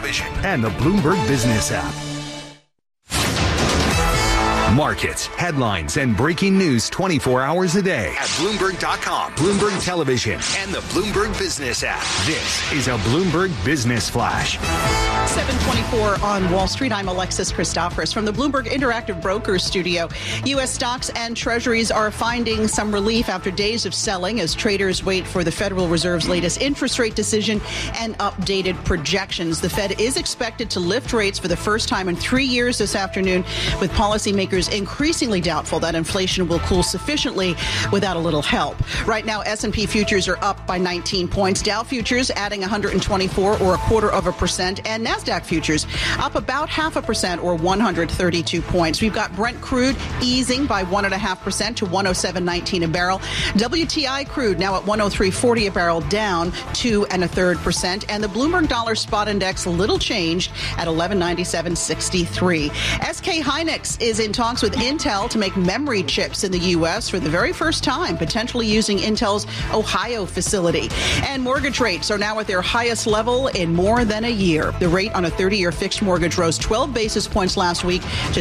Television and the Bloomberg Business app. Markets, headlines, and breaking news 24 hours a day at Bloomberg.com, Bloomberg Television, and the Bloomberg Business app. This is a Bloomberg Business Flash. 7:24 on Wall Street. I'm Alexis Christoforous from the Bloomberg Interactive Brokers studio. U.S. stocks and treasuries are finding some relief after days of selling as traders wait for the Federal Reserve's latest interest rate decision and updated projections. The Fed is expected to lift rates for the first time in 3 years this afternoon, with policymakers increasingly doubtful that inflation will cool sufficiently without a little help. Right now, S&P futures are up by 19 points. Dow futures adding 124 or 1/4%, and NASDAQ futures up about 0.5% or 132 points. We've got Brent crude easing by 1.5% to 107.19 a barrel. WTI crude now at 103.40 a barrel, down 2.33%. And the Bloomberg Dollar Spot Index little changed at 1197.63. SK Hynix is in talks with Intel to make memory chips in the U.S. for the very first time, potentially using Intel's Ohio facility. And mortgage rates are now at their highest level in more than a year. The rate on a 30-year fixed mortgage rose 12 basis points last week to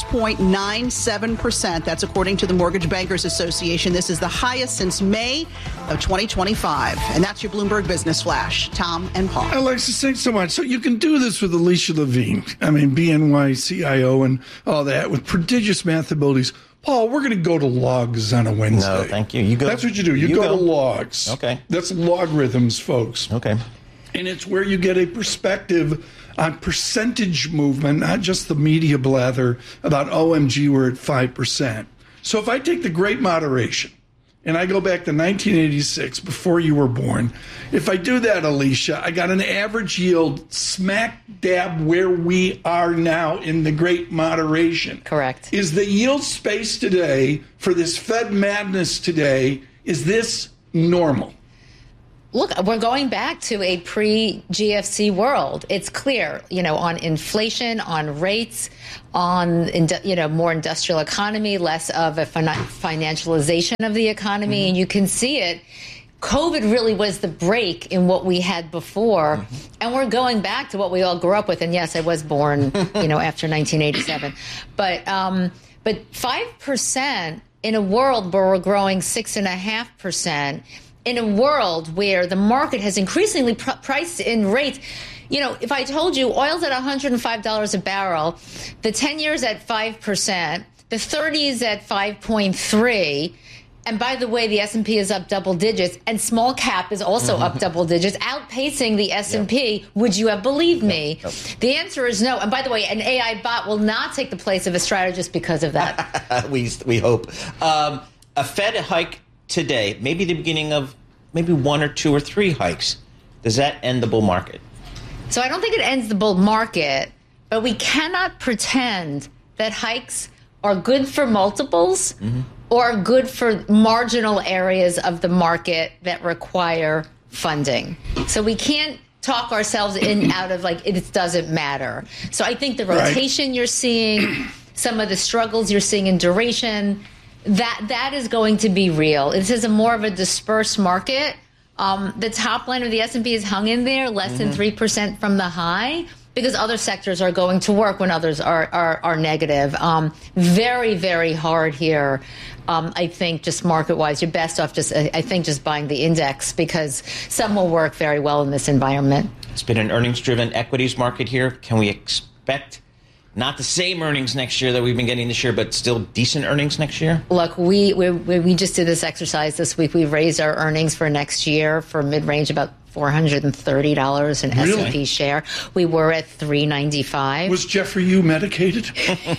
6.97%. That's according to the Mortgage Bankers Association. This is the highest since May of 2025. And that's your Bloomberg Business Flash. Tom and Paul. Alexis, thanks so much. So you can do this with Alicia Levine. I mean, BNY CIO and all that with prodigious math abilities. Paul, we're going to go to logs on a Wednesday. No, thank you. You go. That's what you do. You go to logs. Okay. That's logarithms, folks. Okay. And it's where you get a perspective on percentage movement, not just the media blather about, OMG, we're at 5%. So if I take the Great Moderation and I go back to 1986, before you were born, if I do that, Alicia, I got an average yield smack dab where we are now in the Great Moderation. Correct. Is the yield space today for this Fed madness today, is this normal? Look, we're going back to a pre-GFC world. It's clear, on inflation, on rates, on, more industrial economy, less of a financialization of the economy. Mm-hmm. And you can see it. COVID really was the break in what we had before. Mm-hmm. And we're going back to what we all grew up with. And yes, I was born, after 1987. But 5% in a world where we're growing 6.5%, in a world where the market has increasingly priced in rates. If I told you oil's at $105 a barrel, the 10 years at 5%, the 30 is at 5.3, and by the way, the S&P is up double digits, and small cap is also up double digits, outpacing the S&P. Yep. Would you have believed me? Yep. The answer is no. And by the way, an AI bot will not take the place of a strategist because of that. we hope. A Fed hike today, maybe the beginning of maybe 1 or 2 or 3 hikes. Does that end the bull market? So I don't think it ends the bull market, but we cannot pretend that hikes are good for multiples or good for marginal areas of the market that require funding. So we can't talk ourselves out of it doesn't matter. So I think the rotation you're seeing, some of the struggles you're seeing in duration, that is going to be real. This is more of a dispersed market. The top line of the S&P is hung in there, less than 3% from the high, because other sectors are going to work when others are negative. Very, very hard here. I think just market-wise, you're best off just buying the index, because some will work very well in this environment. It's been an earnings-driven equities market here. Can we expect not the same earnings next year that we've been getting this year, but still decent earnings next year? Look, we just did this exercise this week. We've raised our earnings for next year for mid-range about $430 an S&P share. We were at $395. Was Jeffrey Yu medicated?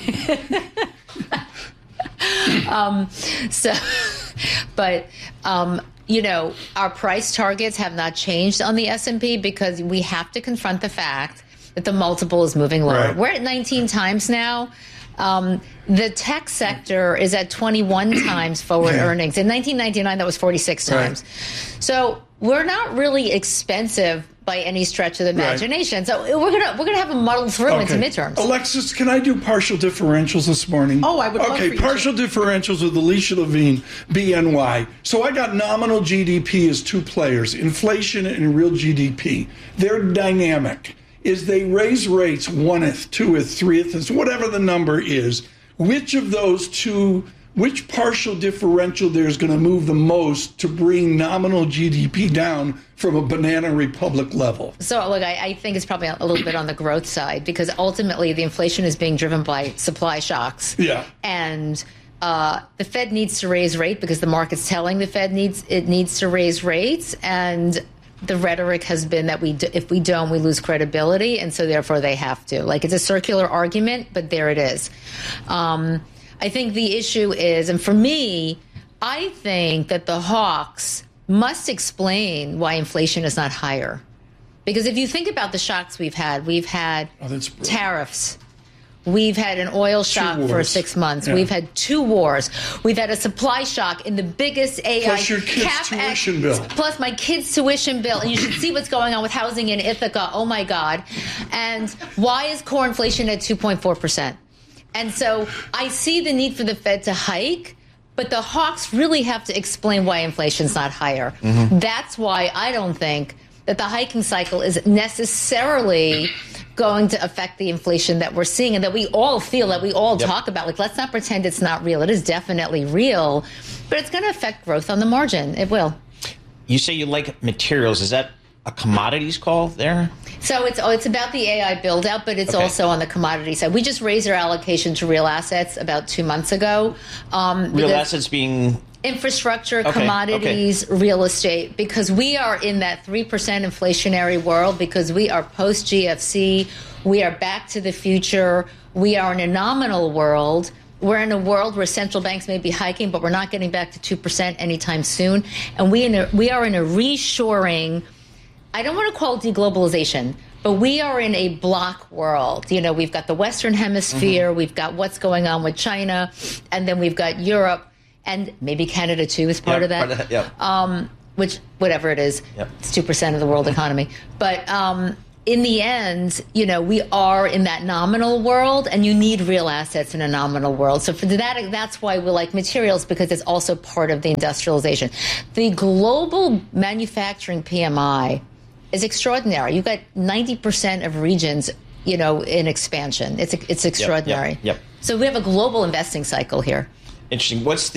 Our price targets have not changed on the S&P because we have to confront the fact that the multiple is moving lower. Right. We're at 19 times now. The tech sector is at 21 times forward earnings. In 1999, that was 46 times. So we're not really expensive by any stretch of the imagination. So we're gonna have a muddle through into midterms. Alexis, can I do partial differentials this morning? Oh, I would love for you partial differentials with Alicia Levine, BNY. So I got nominal GDP as 2 players, inflation and real GDP. They're dynamic. is they raise rates 1th, 2th, 3th, whatever the number is. Which of those two, which partial differential there is going to move the most to bring nominal GDP down from a banana republic level? So, look, I think it's probably a little bit on the growth side, because ultimately the inflation is being driven by supply shocks. Yeah. And the Fed needs to raise rate because the market's telling the Fed needs to raise rates. And the rhetoric has been that if we don't, we lose credibility. And so therefore they have to. Like, it's a circular argument, but there it is. I think the issue is, and for me, I think that the hawks must explain why inflation is not higher. Because if you think about the shocks we've had tariffs. We've had an oil shock for 6 months. Yeah. We've had 2 wars. We've had a supply shock in the biggest AI plus your kids' tuition bill. Plus my kids' tuition bill. And you should see what's going on with housing in Ithaca. Oh, my God. And why is core inflation at 2.4%? And so I see the need for the Fed to hike, but the hawks really have to explain why inflation's not higher. Mm-hmm. That's why I don't think that the hiking cycle is necessarily going to affect the inflation that we're seeing and that we all feel, that we all talk about. Like, let's not pretend it's not real. It is definitely real, but it's going to affect growth on the margin. It will. You say you like materials. Is that a commodities call there? So it's about the AI build out, but it's also on the commodity side. We just raised our allocation to real assets about 2 months ago. Real assets being infrastructure, commodities, real estate, because we are in that 3% inflationary world, because we are post-GFC, we are back to the future, we are in a nominal world. We're in a world where central banks may be hiking, but we're not getting back to 2% anytime soon. And we are in a reshoring, I don't want to call it deglobalization, but we are in a block world. You know, we've got the Western Hemisphere, we've got what's going on with China, and then we've got Europe. And maybe Canada, too, is part of that. Which, whatever it is, it's 2% of the world economy. But in the end, you know, we are in that nominal world, and you need real assets in a nominal world. So for that's why we like materials, because it's also part of the industrialization. The global manufacturing PMI is extraordinary. You've got 90% of regions, you know, in expansion. It's extraordinary. So we have a global investing cycle here. Interesting. What's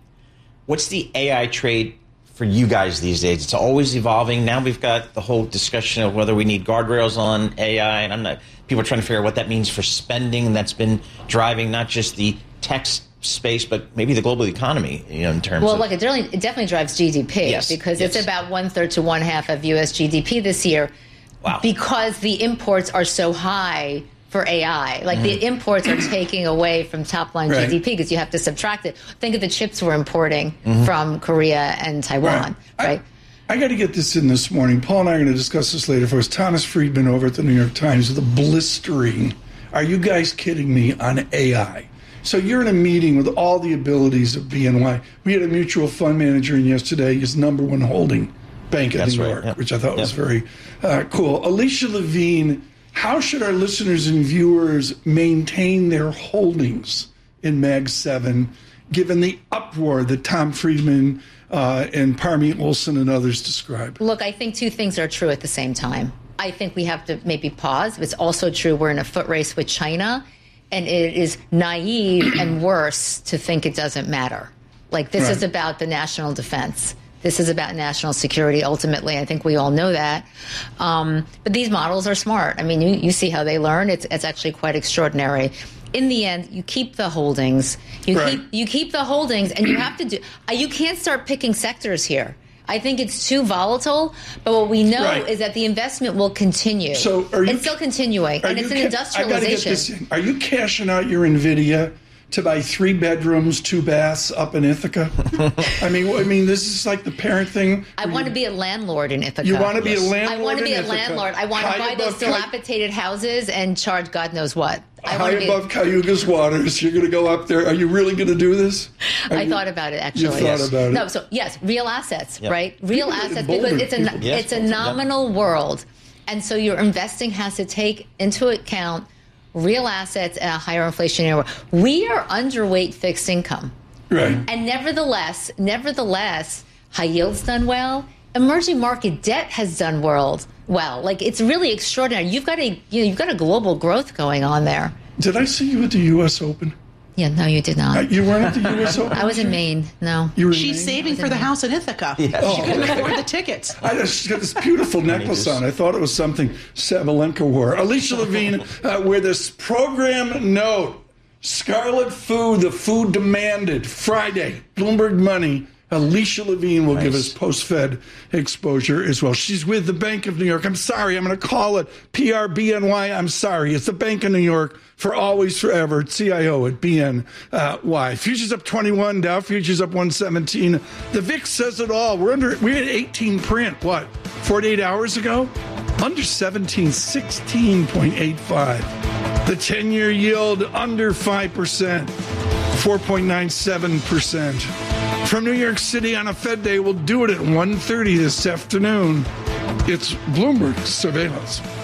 the AI trade for you guys these days? It's always evolving. Now we've got the whole discussion of whether we need guardrails on AI, and people are trying to figure out what that means for spending. That's been driving not just the tech space, but maybe the global economy, you know, in terms of... Well, look, it definitely drives GDP, because it's about 1/3 to 1/2 of U.S. GDP this year. Wow. Because the imports are so high for AI. Like, the imports are taking away from top-line GDP, because you have to subtract it. Think of the chips we're importing from Korea and Taiwan, right? I got to get this in this morning. Paul and I are going to discuss this later. For us, Thomas Friedman over at the New York Times with a blistering, are you guys kidding me, on AI? So you're in a meeting with all the abilities of BNY. We had a mutual fund manager in yesterday, his number one holding Bank of New York, which I thought was very cool. Alicia Levine, how should our listeners and viewers maintain their holdings in Mag 7, given the uproar that Tom Friedman and Parmeet Olson and others describe? Look, I think two things are true at the same time. I think we have to maybe pause. It's also true we're in a foot race with China, and it is naive and worse to think it doesn't matter. Like, this is about the national defense. This is about national security, ultimately. I think we all know that. But these models are smart. I mean, you see how they learn. It's actually quite extraordinary. In the end, you keep the holdings. You keep the holdings, and you have to do. You can't start picking sectors here. I think it's too volatile. But what we know is that the investment will continue. So it's still continuing, and it's an industrialization. I got to get this in. Are you cashing out your NVIDIA to buy 3 bedrooms, 2 baths up in Ithaca? I mean, this is like the parent thing. I want to be a landlord in Ithaca. You want to be a landlord? I want to be a landlord. I want to buy those dilapidated houses and charge God knows what. High above Cayuga's waters. You're going to go up there. Are you really going to do this? I thought about it, actually. You thought about it? No, so yes, real assets, right? Real assets, because it's a nominal world. And so your investing has to take into account real assets and a higher inflationary world. We are underweight fixed income. Right. And nevertheless, high yield's done well, emerging market debt has done well. Like, it's really extraordinary. You've got a global growth going on there. Did I see you at the U.S. Open? Yeah, no, you did not. You weren't at the U.S. Open? I was in Maine. No. You were in She's Maine? saving for the house in Ithaca. Yes. She couldn't afford the tickets. She's got this beautiful necklace on. I thought it was something Sabalenka wore. Alicia Levine with this program note. Scarlet Food, the food demanded. Friday, Bloomberg Money. Alicia Levine will give us post-Fed exposure as well. She's with the Bank of New York. I'm sorry, I'm going to call it PRBNY. I'm sorry. It's the Bank of New York for always, forever. CIO at BNY. Futures up 21. Dow futures up 117. The VIX says it all. We're at 18 print. 48 hours ago? Under 17, 16.85. The 10-year yield under 5%, 4.97%. From New York City on a Fed day, we'll do it at 1:30 this afternoon. It's Bloomberg Surveillance.